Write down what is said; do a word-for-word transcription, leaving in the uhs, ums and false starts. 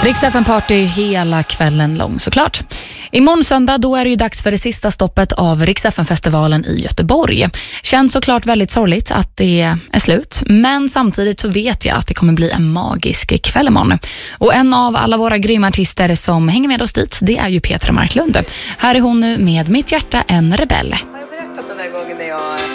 Rix F M-party hela kvällen lång såklart. Imorgon söndag då är det ju dags för det sista stoppet av Rix F M-festivalen i Göteborg. Känns såklart väldigt sorgligt att det är slut, men samtidigt så vet jag att det kommer bli en magisk kväll imorgon. Och en av alla våra grymma artister som hänger med oss dit, det är ju Petra Marklund. Här är hon nu med Mitt hjärta en rebell. Har jag berättat den där gången när jag